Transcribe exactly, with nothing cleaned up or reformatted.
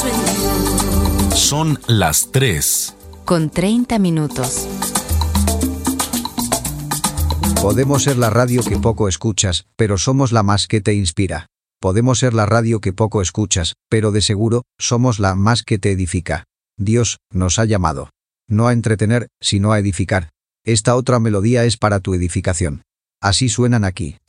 descanso en Dios. Son las tres. Con treinta minutos. Podemos ser la radio que poco escuchas, pero somos la más que te inspira. Podemos ser la radio que poco escuchas, pero de seguro, somos la más que te edifica. Dios nos ha llamado. No a entretener, sino a edificar. Esta otra melodía es para tu edificación. Así suenan aquí.